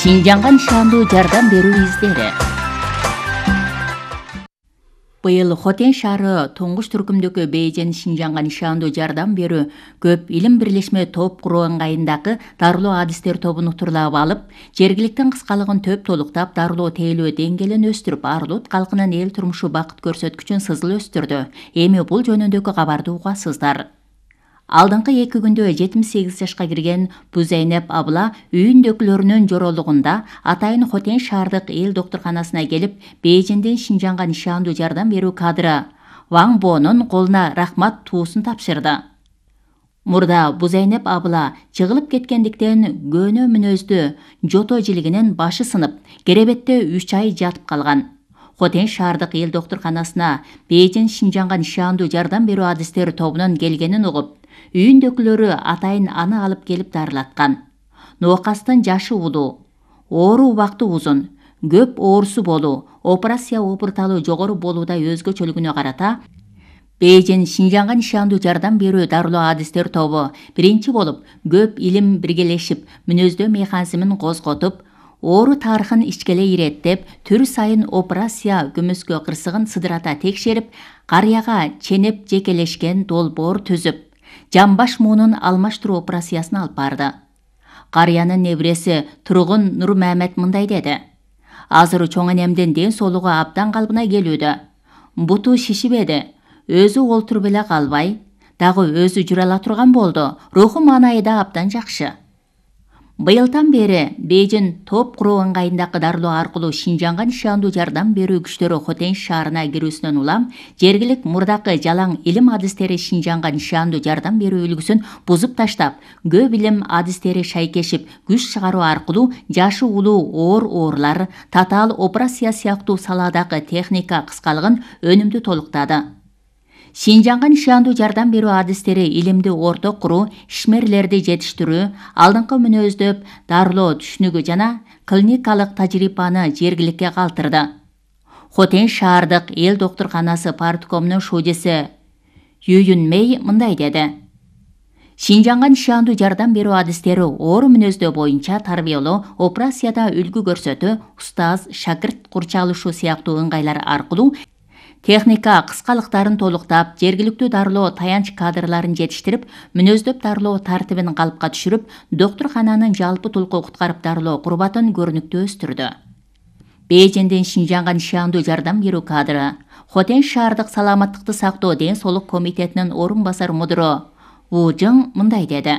Шинжанга нишандуу жардам берүү издери. Быйыл Хотен шаары туңгуч түркүмдөгү Бейжен Шинжанга нишандуу жардам берүү көп илим бирлешме топ куруу ыңгайындагы дарылоо адистер тобун утурлап алып, жергиликтин кыскалыгын төп толуктап, дарылоо тейлөө деңгээлин өстүрүп, Арлут калкынын эл турмушу бакыт көрсөткүчүн сызыл өстүрдү. Эми бул жөнүндөгү кабарды угасыздар. Алдыңкы 2 күндө 78 жашка кирген Бузайнеп абла үйүндөгүлөрүнүн жоролугунда атайын Хотен шаардык эл доктурканасына келип, Бейжинден Шинжанга нишандуу жардам берүү кадры Ваң Бонун колуна рахмат туусун тапшырды. Мурда Бузайнеп абла чыгылып кеткендиктен көнө мүнөздүү жото жилигинен башы сынып, керебетте 3 ай жатып калган. Хотен шаардык эл доктурканасына Бейжин Шинжанга нишандуу жардам берүү адистер тобунун келгенин угуп, үйүндөгүлөрү атайын аны алып келип дарылаткан. Ноокастын жашы улуу, оору убакты узун, көп оорусу болуу, операция опурталуу жогору болууда өзгөчөлүгүнө карата Бейжин Шинжанга нишандуу жардам берүү дарылоо адистер тобу биринчи болуп көп илим биргелешип, мүнөздөө механизмин козготуп, оору тарыхын ичкелей иреттеп, түр сайын операция көмөскө кырсыгын сыдырата текшерип, карыяга ченеп жекелешкен долбоор түзүп, жамбаш муунун алмаштыруу операциясын алып барды. Карыянын небереси Тургун Нурмамет мындай деди: Азыр чоң энемдин ден соолугу абдан калыбына келүүдө. Буту шишибеди, өзү олтуруп эле калбай, дагы өзү жүрө ала турган болду. Руху маанайы да абдан жакшы. Быйылдан бери Бейжин топ куруу ыңгайындагы дарылоо аркылуу Шинжанга нишандуу жардам берүү күчтөрү Хотен шаарына кирүүсүнөн улам, жергилик мурдакы жалаң илим адистери Шинжанга нишандуу жардам берүү үлгүсүн бузуп таштап, көп илим адистери шайкешип, күч чыгаруу аркылуу жашы улуу оорулар, татаал операция сыяктуу салаадагы техника кыскалыгын өнүмдүү толуктады. Шинжанга нишандуу жардам берүү адистери илимди орто куруу, ишмерлерди жетиштирүү, алдыңкы мүнөздөп дарылоо түшүнүгү жана клиникалык тажрыйбаны жергиликке калтырды. Хотен шаардык эл доктурканасы парткомунун шудеси Ююн Мэй мындай деди: Шинжанга нишандуу жардам берүү адистери оору мүнөздөө боюнча тарбиялоо, операцияда үлгү көрсөтүү, устаз шакырт курчалышуу сыяктуу ыңгайлар аркылуу техника кыскалыктарын толуктап, жергиликтүү дарылоо таянч кадрларын жетиштирип, мүнөздөп дарылоо тартибин калыпка түшүрүп, доктуркананын жалпы толуку куткарып дарылоо курбатын көрүнүктүү өстүрдү. Бейжинден Шинжанга нишандуу жардам берүү кадры Хотен шаардык саламаттыкты сактоо ден соолук комитетинин орун басар мудуру Ву Жың мындай деди: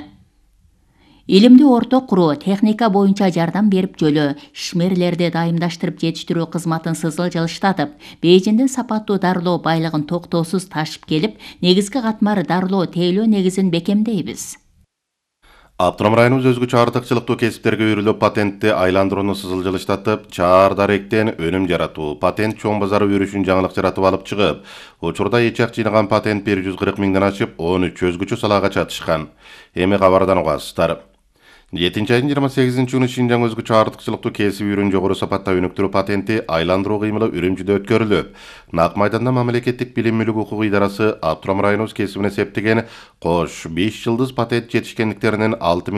Илимди орто куруу, техника боюнча жардам берип жөлөө, ишмерлерди дайымдаштырып жетиштирүү кызматын сызыл жылыштатып, Бейжиндин сапаттуу дарылоо байлыгын токтоосуз ташып келип, негизги катмар дарылоо тейлөө негизин бекемдейбиз. Автоном районубуз өзгөчө артыкчылыктуу кесиптерге үйрүлүп, патентти айландырууну сызыл жылыштатып, чаар даректен өнүм жаратуу, патент чоң базары өрүшүн жаңылык жаратып алып чыгып, учурда ичак жыйнаган патент 140 миңден ашып, 13 өзгөчө салаага чатышкан. Эми кабардан угасыздар. 7 айдын 28 күнү Шинжаң өзгөчө артыкчылыктуу кесип үйрүн жогору сапатта өнүктүрүү патенти айландыруу кыймылы Үрүмчүдө өткөрүлүп, Нак майданда мамлекеттик билим мүлүк укугу идарасы Автоном районубуз кесибине септеген кош 5 жылдыз патент жетишкендиктеринин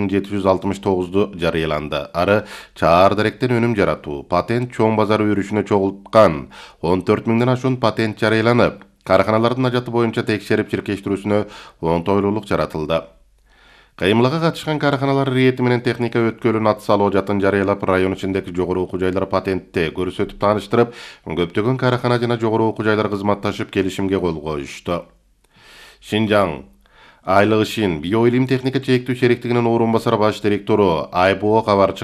6769-ду жарыяланды. Ары чаар даректен өнүм жаратуу, патент чоң базар өрүшүнө чогулткан 14 миңден ашуун патент жарыяланып, караханалардын ажаты боюнча текшерип чиркештирүүсүнө оңтойлуулук жаратылды. Кыймылга катышкан караханалар риети менен техника өткөлүн ат салуу жатын жарыялап, район ичиндеги жогору окуу жайлар патентте көрсөтүп тааныштырып, көптөгөн карахана жана жогору окуу жайлар кызматташып келишимге кол коюшту. Шинжаң Айлык ишин биоилим техника чектүү шериктигинин орун басар баш директору Айбоо кабарчы